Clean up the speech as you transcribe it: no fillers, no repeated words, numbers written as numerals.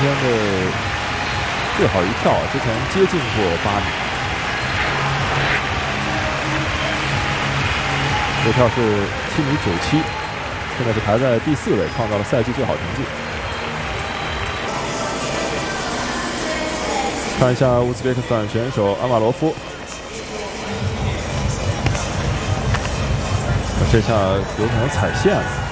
天的最好一跳，之前接近过8米。这跳是7.97米，现在是排在第4位，创造了赛季最好成绩。看一下乌兹别克斯坦选手阿马罗夫，这下有可能踩线了。